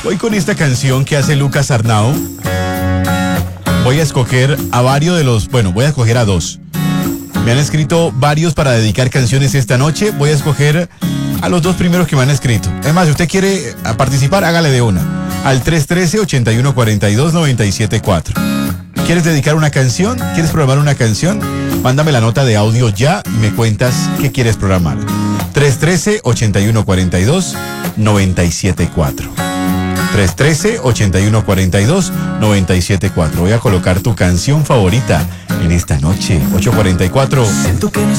Hoy con esta canción que hace Lucas Arnau, voy a escoger a varios de los... Bueno, voy a escoger a dos. Me han escrito varios para dedicar canciones esta noche. Voy a escoger a los dos primeros que me han escrito. Además, si usted quiere participar, hágale de una. Al 313-8142-974. ¿Quieres dedicar una canción? ¿Quieres programar una canción? Mándame la nota de audio ya y me cuentas qué quieres programar. 313-8142-974. 313-8142-974. Voy a colocar tu canción favorita en esta noche. 8:44.